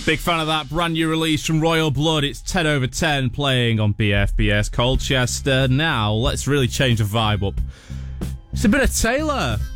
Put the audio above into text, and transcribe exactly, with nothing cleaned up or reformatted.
Big fan of that brand new release from Royal Blood. It's ten over ten playing on B F B S Colchester. Now, let's really change the vibe up. It's a bit of Taylor.